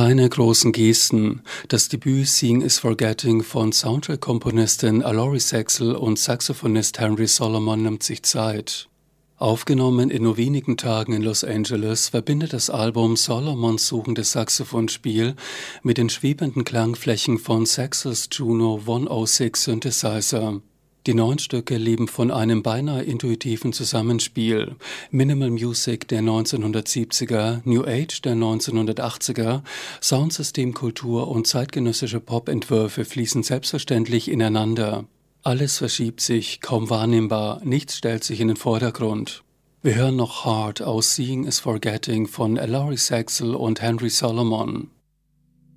Keine großen Gesten. Das Debüt Seeing is Forgetting von Soundtrack-Komponistin Alori Sexel und Saxophonist Henry Solomon nimmt sich Zeit. Aufgenommen in nur wenigen Tagen in Los Angeles, verbindet das Album Solomons suchendes Saxophonspiel mit den schwebenden Klangflächen von Sexels Juno 106 Synthesizer. Die 9 Stücke leben von einem beinahe intuitiven Zusammenspiel. Minimal Music der 1970er, New Age der 1980er, Soundsystemkultur und zeitgenössische Pop-Entwürfe fließen selbstverständlich ineinander. Alles verschiebt sich, kaum wahrnehmbar, nichts stellt sich in den Vordergrund. Wir hören noch Heart aus Seeing is Forgetting von Alori Sexel und Henry Solomon.